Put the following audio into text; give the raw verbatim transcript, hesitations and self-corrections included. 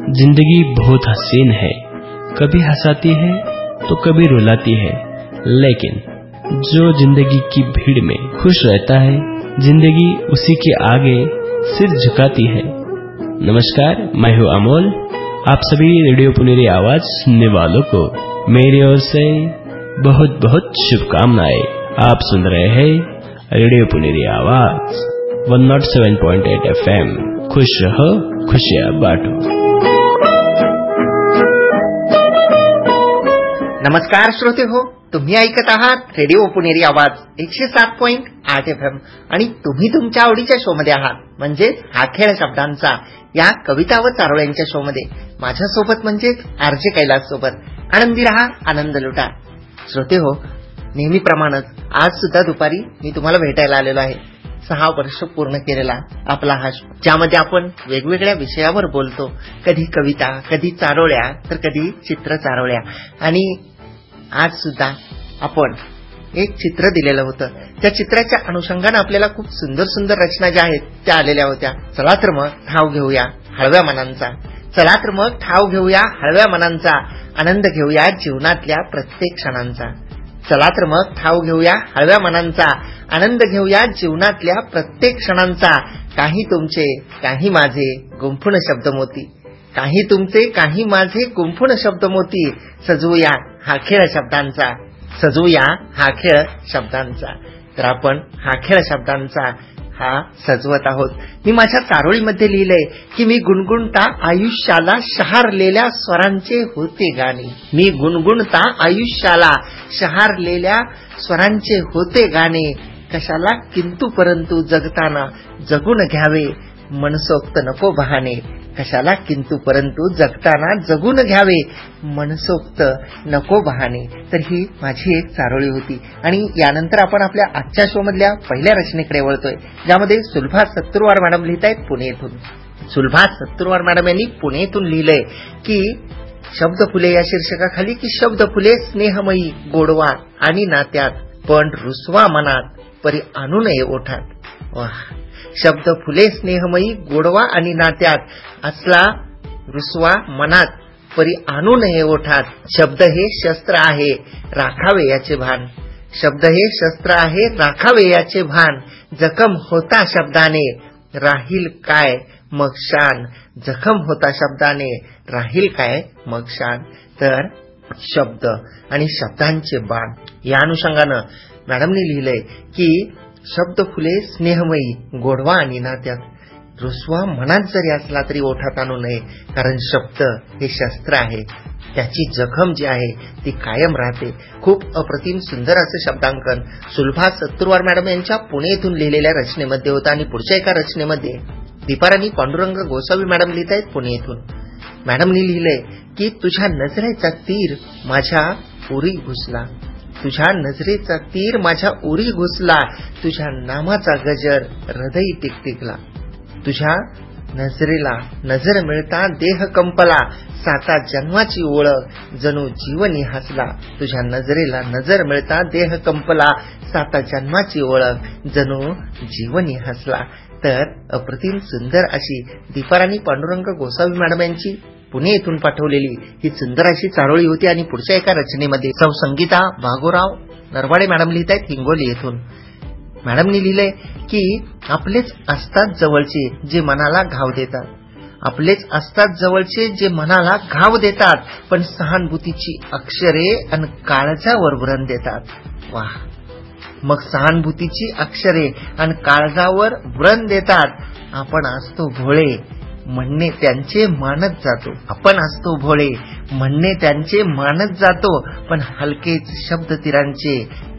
जिंदगी बहुत हसीन है, कभी हंसाती है तो कभी रुलाती है, लेकिन जो जिंदगी की भीड़ में खुश रहता है, जिंदगी उसी के आगे सिर झुकाती है। नमस्कार, मैं हूँ अमोल। आप सभी रेडियो पुनेरी आवाज सुनने वालों को मेरी ओर से बहुत बहुत शुभकामनाएं। आप सुन रहे हैं रेडियो पुनेरी आवाज one not seven point eight F M. खुश रहो, खुशियां बांटो। नमस्कार श्रोते हो, तुम्ही ऐकत आहात रेडिओ पुनेरी आवाज एकशे सात पॉइंट आठ एफ एम आणि तुम्ही तुमच्या आवडीच्या शो मध्ये आहात, म्हणजे हा खेळ शब्दांचा या कविता व चारोळ्यांच्या शो मध्ये माझ्यासोबत म्हणजे आरजे कैलास सोबत आनंदी रहा, आनंद लुटा। श्रोते हो, नेहमीप्रमाणेच आज सुद्धा दुपारी मी तुम्हाला भेटायला आलेलो आहे। सहा वर्ष पूर्ण केलेला आपला हा शो, ज्यामध्ये आपण वेगवेगळ्या विषयावर बोलतो, कधी कविता, कधी चारोळ्या, तर कधी चित्र चारोळ्या। आणि आज सुद्धा आपण एक चित्र दिलेलं होतं, त्या चित्राच्या अनुषंगाने आपल्याला खूप सुंदर सुंदर रचना ज्या आहेत त्या आलेल्या होत्या। चला तर मग ठाव घेऊया हळव्या मनांचा, चला तर मग ठाव घेऊया हळव्या मनांचा, आनंद घेऊया जीवनातल्या प्रत्येक क्षणांचा। चला तर मग ठाव घेऊया हळव्या मनांचा, आनंद घेऊया जीवनातल्या प्रत्येक क्षणांचा। काही तुमचे काही माझे गुंफून शब्दमोती, काही तुमचे काही माझे गुंफून शब्दमोती, सजवूया हा खेळ शब्दांचा, सजवूया हा खेळ शब्दांचा। तर आपण हा खेळ शब्दांचा हा सजवत आहोत। मी माझ्या चारोळीमध्ये लिहिलंय की मी गुणगुणता आयुष्याला शहारलेल्या स्वरांचे होते गाणे, मी गुणगुणता आयुष्याला शहारलेल्या स्वरांचे होते गाणे, कशाला किंतु परंतु जगताना जगून घ्यावे मनसोक्त नको बहाणे, कशाला किंतु परंतु जगताना जगून घ्यावे मनसोक्त नको बहाणे। तर ही माझी एक चारोळी होती आणि यानंतर आपण आपल्या आजच्या शो मधल्या पहिल्या रचनेकडे वळतोय, ज्यामध्ये सुलभा सत्तुरवार मॅडम लिहित आहेत पुणे येथून। सुलभा सत्तुरवार मॅडम यांनी पुणे येथून लिहिलंय की शब्द फुले या शीर्षकाखाली की शब्द फुले स्नेहमयी गोडवा आणि नात्यात, पण रुसवा मनात परी आणू नये ओठात। वाह, शब्द फुले स्नेहमयी गोडवा आणि नात्यात, असला रुसवा मनात परी आणू नये ओठात। शब्द हे शस्त्र आहे राखावे याचे भान, शब्द हे शस्त्र आहे राखावे याचे भान, जखम होता शब्दाने राहील काय मग शान, जखम होता शब्दाने राहील काय मग शान। तर शब्द आणि शब्दांचे बाण या अनुषंगानं मॅडमने लिहिलंय की शब्द फुले स्नेहमयी गोडवा आणि नात्यात, रुसवा मनात जरी असला तरी ओठात आणू नये, कारण शब्द हे शस्त्र आहे, त्याची जखम जी आहे ती कायम राहते। खूप अप्रतिम सुंदर असं शब्दांकन सुलभा सत्तुरवार मॅडम यांच्या पुणे येथून लिहिलेल्या रचनेमध्ये होतं। आणि पुढच्या एका रचनेमध्ये दीपाराणी पांडुरंग गोसावी मॅडम लिहित आहेत पुणे येथून। मॅडमनी लिहिलंय की तुझ्या नजरेचा तीर माझ्या उरी घुसला, तुझ्या नजरेचा तीर माझ्या उरी घुसला, तुझ्या नामाचा गजर हृदय टिकटिकला, तुझ्या नजरेला नजर मिळता देह कंपला, साता जन्माची ओळख जणू जीवनी हसला, तुझ्या नजरेला नजर मिळता देह कंपला, साता जन्माची ओळख जणू जीवनी हसला। तर अप्रतिम सुंदर अशी दीपाराणी पांडुरंग गोसावी मॅडम यांची पुणे येथून पाठवलेली ही सुंदर अशी चारोळी होती। आणि पुढच्या एका रचनेमध्ये सौ संगीता भागोराव नरवाडे मॅडम लिहित आहेत हिंगोली येथून। मॅडमनी लिहिलंय की आपलेच असतात जवळचे जे मनाला घाव देतात, आपलेच असतात जवळचे जे मनाला घाव देतात, पण सहानुभूतीची अक्षरे अन काळजावर व्रण देतात। वाह, मग सहानुभूतीची अक्षरे अन काळजावर व्रण देतात, आपण असतो भोळे म्हणणे त्यांचे मानत जातो, आपण असतो भोळे म्हणणे त्यांचे मानत जातो, पण हलकेच शब्द तीरांचे